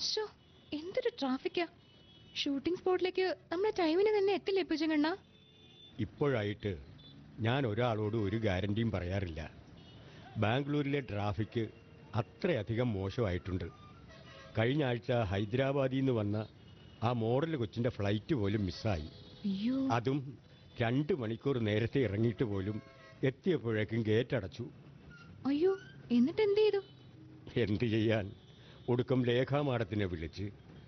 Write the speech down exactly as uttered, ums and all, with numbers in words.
ശോ, എന്തൊരു ട്രാഫിക്കാ. ഷൂട്ടിംഗ് സ്പോട്ടിലേക്ക് നമ്മുടെ ടൈമിന് തന്നെ എത്തില്ലേ പൂജകണ്ണ? ഇപ്പോഴായിട്ട് ഞാൻ ഒരാളോട് ഒരു ഗ്യാരണ്ടിയും പറയാറില്ല. ബാംഗ്ലൂരിലെ ട്രാഫിക് അത്രയധികം മോശമായിട്ടുണ്ട്. കഴിഞ്ഞ ആഴ്ച ഹൈദരാബാദിൽ നിന്ന് വന്ന ആ മോഡൽ കൊച്ചിൻ്റെ ഫ്ലൈറ്റ് പോലും മിസ്സായി. അയ്യോ, അതും രണ്ട് മണിക്കൂർ നേരത്തെ ഇറങ്ങിയിട്ട് പോലും എത്തിയപ്പോഴേക്കും ഗേറ്റ് അടച്ചു. അയ്യോ, എന്നിട്ട് എന്ത് ചെയ്തു? എന്ത് ചെയ്യാൻ, ഒടുക്കം ലേഖാ മാഡത്തിനെ വിളിച്ച്